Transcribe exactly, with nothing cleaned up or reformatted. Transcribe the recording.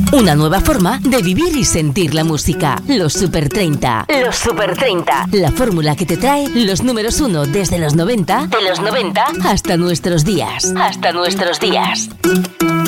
Una nueva forma de vivir y sentir la música. Los Super treinta. Los Super treinta. La fórmula que te trae los números uno desde los noventa, de los noventa hasta nuestros días. Hasta nuestros días.